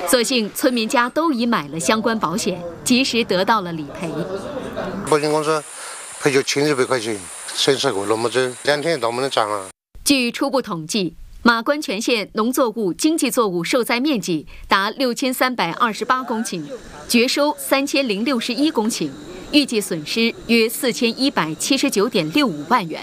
所幸村民家都已买了相关保险，及时得到了理赔。 保险公司赔就7000块钱，损失过那么多，2天都没能涨啊。 据初步统计，马关全县农作物、经济作物受灾面积达6328公顷，绝收3061公顷，预计损失约4179.65万元。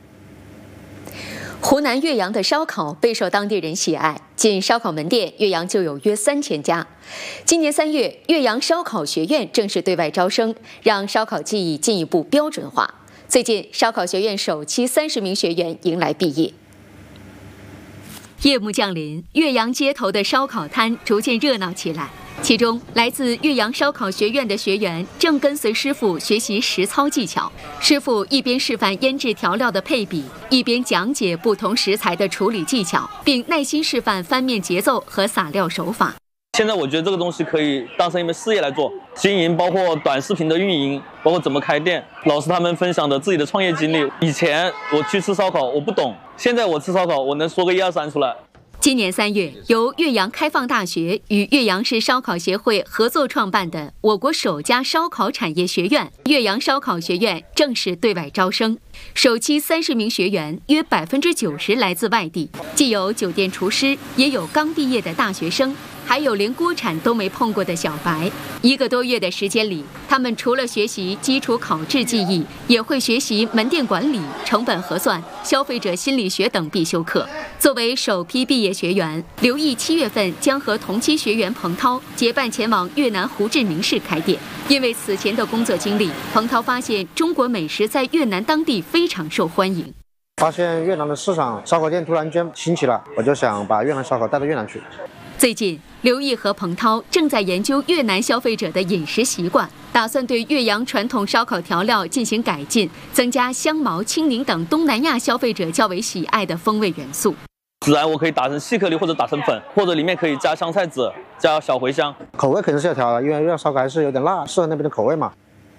湖南岳阳的烧烤备受当地人喜爱，仅烧烤门店，岳阳就有约3000家。今年3月，岳阳烧烤学院正式对外招生，让烧烤技艺进一步标准化。最近，烧烤学院首期30名学员迎来毕业。夜幕降临，岳阳街头的烧烤摊逐渐热闹起来。其中，来自岳阳烧烤学院的学员正跟随师傅学习实操技巧。师傅一边示范腌制调料的配比，一边讲解不同食材的处理技巧，并耐心示范翻面节奏和撒料手法。 现在我觉得这个东西可以当成一门事业来做，经营包括短视频的运营，包括怎么开店。老师他们分享的自己的创业经历。以前我去吃烧烤我不懂，现在我吃烧烤我能说个1、2、3出来。 今年3月，由岳阳开放大学与岳阳市烧烤协会合作创办的我国首家烧烤产业学院——岳阳烧烤学院正式对外招生。首期30名学员，约90%来自外地，既有酒店厨师，也有刚毕业的大学生，还有连锅铲都没碰过的小白。1个多月的时间里，他们除了学习基础烤制技艺，也会学习门店管理、成本核算、消费者心理学等必修课。作为首批毕业学员，刘毅7月份将和同期学员彭涛结伴前往越南胡志明市开店。因为此前的工作经历，彭涛发现中国美食在越南当地非常受欢迎。 发现越南的市场烧烤店突然间兴起了，我就想把越南烧烤带到越南去。 最近，刘毅和彭涛正在研究越南消费者的饮食习惯，打算对岳阳传统烧烤调料进行改进，增加香茅、青柠等东南亚消费者较为喜爱的风味元素。 孜然我可以打成细颗粒或者打成粉，或者里面可以加香菜籽、加小茴香。 口味肯定是要调的，因为越南烧烤还是有点辣，适合那边的口味嘛。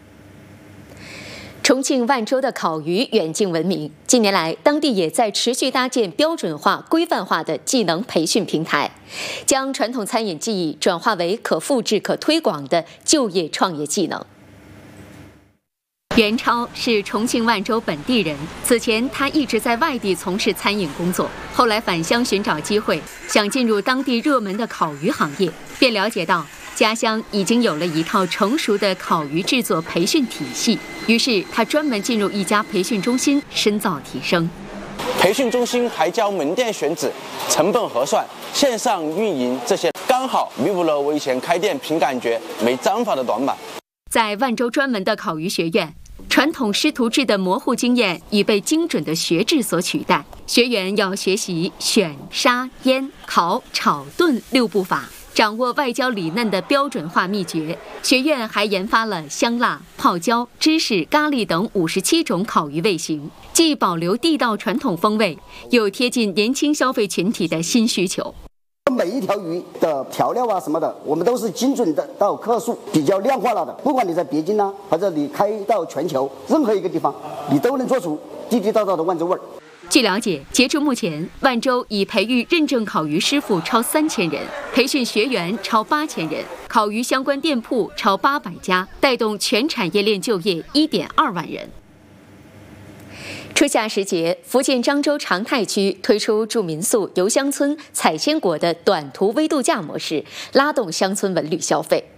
重庆万州的烤鱼远近闻名，近年来当地也在持续搭建标准化、规范化的技能培训平台，将传统餐饮技艺转化为可复制、可推广的就业创业技能。袁超是重庆万州本地人，此前他一直在外地从事餐饮工作，后来返乡寻找机会，想进入当地热门的烤鱼行业，便了解到家乡已经有了一套成熟的烤鱼制作培训体系，于是他专门进入一家培训中心深造提升。 培训中心还教门店选址、成本核算、线上运营这些，刚好弥补了我以前开店凭感觉没章法的短板。 在万州专门的烤鱼学院，传统师徒制的模糊经验已被精准的学制所取代，学员要学习选、杀、腌、烤、炒、炖6步法，掌握外焦里嫩的标准化秘诀。学院还研发了香辣、泡椒、芝士、咖喱等57种烤鱼味型，既保留地道传统风味，又贴近年轻消费群体的新需求。 每一条鱼的调料啊什么的，我们都是精准的到克数，比较量化了的。不管你在北京呢，或者你开到全球任何一个地方，你都能做出地地道道的万州味儿。 据了解，截至目前，万州已培育认证烤鱼师傅超3000人，培训学员超8000人，烤鱼相关店铺超800家，带动全产业链就业1.2万人。初夏时节，福建漳州长泰区推出住民宿游乡村采鲜果的短途微度假模式，拉动乡村文旅消费。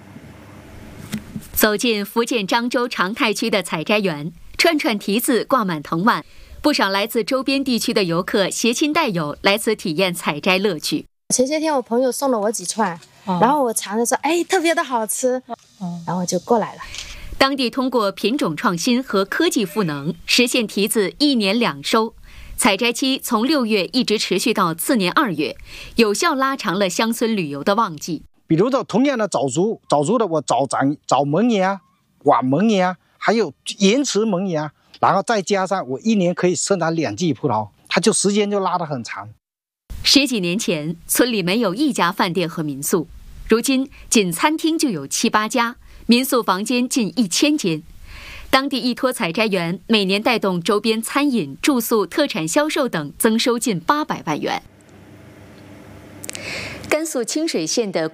走进福建漳州长泰区的采摘园，串串蹄子挂满藤蔓，不少来自周边地区的游客携亲带友来此体验采摘乐趣。 前些天我朋友送了我几串，然后我尝着说，特别的好吃，然后我就过来了。 当地通过品种创新和科技赋能，实现蹄子1年2收。采摘期从6月一直持续到次年2月，有效拉长了乡村旅游的旺季。 比如说同样的早熟的我早萌芽、晚萌芽，还有延迟萌芽，然后再加上我1年可以生产2季葡萄，它就时间就拉得很长。 10几年前，村里没有一家饭店和民宿，如今仅餐厅就有7、8家。民宿房间近1000间，当地依托采摘园每年带动周边餐饮、住宿、特产销售等增收近800万元。甘肃清水县的